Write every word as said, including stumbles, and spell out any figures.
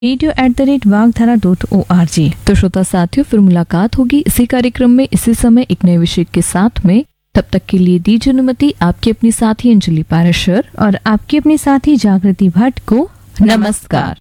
Radio at the rate वागधारा dot O R G. तो श्रोता साथियों, फिर मुलाकात होगी इसी कार्यक्रम में इसी समय एक नए विषय के साथ में। तब तक के लिए दीजिए अनुमति आपकी अपनी साथी अंजलि पाराशर और आपकी अपनी साथी जागृति भट्ट को। नमस्कार।